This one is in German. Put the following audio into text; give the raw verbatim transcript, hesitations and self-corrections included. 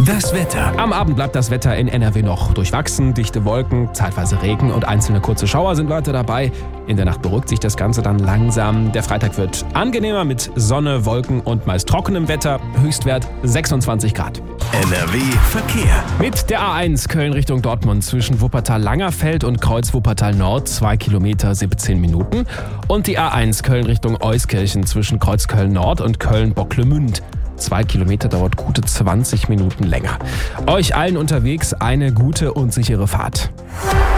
Das Wetter. Am Abend bleibt das Wetter in N R W noch durchwachsen. Dichte Wolken, zeitweise Regen und einzelne kurze Schauer sind Leute dabei. In der Nacht beruhigt sich das Ganze dann langsam. Der Freitag wird angenehmer mit Sonne, Wolken und meist trockenem Wetter. Höchstwert sechsundzwanzig Grad. N R W Verkehr. Mit der A eins Köln Richtung Dortmund zwischen Wuppertal-Langerfeld und Kreuz Wuppertal-Nord zwei Kilometer siebzehn Minuten. Und die A eins Köln Richtung Euskirchen zwischen Kreuz Köln-Nord und Köln-Bocklemünd. Zwei Kilometer dauert gute zwanzig Minuten länger. Euch allen unterwegs eine gute und sichere Fahrt.